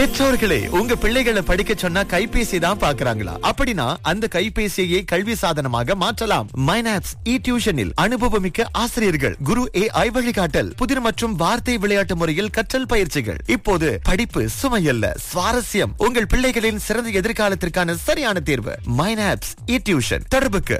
பெற்றோர்களே, உங்க பிள்ளைகளை படிக்க சொன்னா கைபேசி தான் பாக்குறாங்களா? அப்படின்னா அந்த கைபேசியை கல்வி சாதனமாக மாற்றலாம். மைனாப்ஸ் இ டியூஷனில் அனுபவமிக்க ஆசிரியர்கள், குரு AI வழிகாட்டல், புதிர் மற்றும் வார்த்தை விளையாட்டு முறையில் கற்றல் பயிற்சிகள். இப்போது படிப்பு சுமையல்ல, சுவாரஸ்யம். உங்கள் பிள்ளைகளின் சிறந்த எதிர்காலத்திற்கான சரியான தேர்வு மைனாப்ஸ் இ டியூஷன். தொடர்புக்கு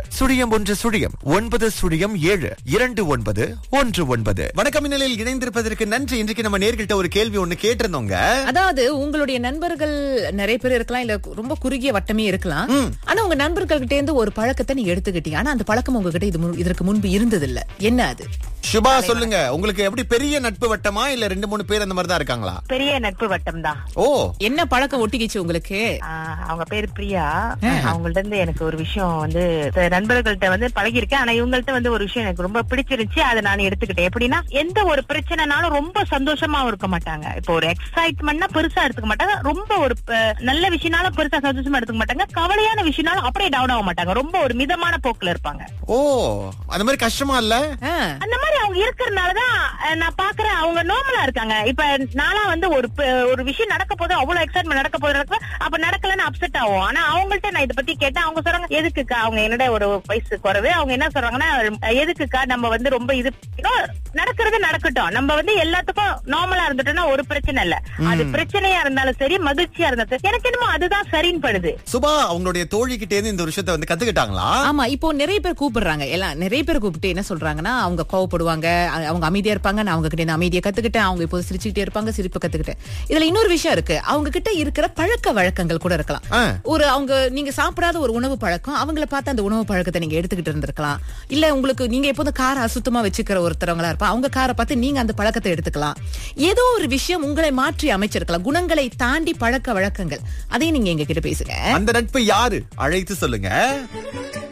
0119072919. வணக்கம், இந்நிலையில் இணைந்திருப்பதற்கு நன்றி. இன்றைக்கு நம்ம நேர்கிட்ட ஒரு கேள்வி ஒண்ணு கேட்டிருந்தோங்க. அதாவது உங்களுடைய நண்பர்கள் நிறைய பேர் இருக்கலாம், இல்ல ரொம்ப குறுகிய வட்டமே இருக்கலாம். ஆனா உங்க நண்பர்கள் கிட்ட இருந்து ஒரு பழக்கத்தை நீங்க எடுத்துக்கிட்டீங்க. ஆனா அந்த பழக்கம் உங்ககிட்ட இதற்கு முன்பு இருந்தது இல்ல. என்ன அது? சுபா, சொல்லுங்க. உங்களுக்கு எப்படி பெரிய நட்பு வட்டமா இல்ல 2-3 பேர் அந்த மாதிரி தான் இருக்காங்களா? பெரிய நட்பு வட்டம் தான். ஓ, என்ன பழக்கம் ஒட்டிக்கிச்சு உங்களுக்கு? அவங்க பேரு பிரியா. அவங்கள்ட்ட இருந்து எனக்கு ஒரு விஷயம் வந்து நண்பர்கள்ட்ட வந்து பழகிருக்கேன். ஆனா இவங்கள்ட்ட வந்து ஒரு விஷயம் எனக்கு ரொம்ப பிடிச்சிருச்சு. அதை நான் எடுத்துக்கிட்டேன். எப்படின்னா, எந்த ஒரு பிரச்சனைனாலும் ரொம்ப சந்தோஷமா இருக்க மாட்டாங்க. இப்போ ஒரு எக்ஸைட்மெண்ட்னா பெருசா எடுத்துக்க மாட்டாங்க. ரொம்ப ஒரு நல்ல விஷயம்னாலும் பெருசா சந்தோஷமா எடுத்துக்க மாட்டாங்க. கவலையான விஷயம்னாலும் அப்படியே டவுன் ஆக மாட்டாங்க. ரொம்ப ஒரு மிதமான போக்குல இருப்பாங்க. ஓ, அந்த மாதிரி கஷ்டமா இல்ல? அந்த மாதிரி அவங்க இருக்கிறதுனாலதான் நான் பாக்குறேன் அவங்க நார்மலா இருக்காங்க. இப்ப நானா வந்து ஒரு விஷயம் நடக்க போது அவ்வளவு எக்ஸைட்மெண்ட் நடக்க போது அப்ப நடக்கலன்னு அப்செட் ஆகும். ஆனா அவங்கள்ட்ட நான் இதை பத்தி கேட்டேன். அவங்க சொல்றாங்க, எதுக்குக்கா? அவங்க என்னோட ஒரு வயசு குறைவு. அவங்க என்ன சொல்றாங்கன்னா, எதுக்குக்கா நம்ம வந்து ரொம்ப இது நடக்கிறது நடக்கட்டும், நம்ம வந்து எல்லாத்துக்கும் நார்மலா இருந்துட்டோம்னா ஒரு பிரச்சனை இல்ல. அது பிரச்சனையா இருந்தாலும் சரி, மகிழ்ச்சியா இருந்தாலும் எனக்கு என்னமோ அதுதான் சரின்னு படுது. சுபா, அவங்களுடைய தோழி கிட்டே இருந்து இந்த விஷயத்தை வந்து கத்துக்கிட்டாங்களா? ஆமா, இப்போ நிறைய பேர் கூப்பிடுறாங்க. எல்லாம் நிறைய பேர் கூப்பிட்டு என்ன சொல்றாங்கன்னா, அவங்க கோவப்படுவாங்க, அவங்க அமைதியா இருப்பாங்க. நான் அவங்க கிட்ட அமைதியை கத்துக்கிட்டேன். அவங்க இப்போ சிரிச்சுக்கிட்டே இருப்பாங்க, சிரிப்பு கத்துக்கிட்டேன். இதுல இன்னொரு விஷயம் இருக்கு. அவங்க கிட்ட இருக்கிற பழக்க வழக்கங்கள் கூட இருக்கலாம். ஒரு அவங்க நீங்க சாப்பிடாத ஒரு உணவு பழக்கம், அவங்கள பார்த்து அந்த உணவு பழக்கத்தை நீங்க எடுத்துக்கிட்டு இருந்திருக்கலாம். இல்ல உங்களுக்கு நீங்க எப்போதும் கார அசுத்தமா வச்சுக்கிற ஒருத்தரவங்களா இருப்பா, அவங்க காரை பார்த்து நீங்க அந்த பழக்கத்தை எடுத்துக்கலாம். ஏதோ ஒரு விஷயம் உங்களை மாற்றி அமைச்சிருக்கலாம். குணங்களை தாண்டி பழக்க வழக்கங்கள், அதையும் நீங்க எங்க கிட்ட பேசுங்க. அந்த நட்பு யாரு? அழைத்து சொல்லுங்க.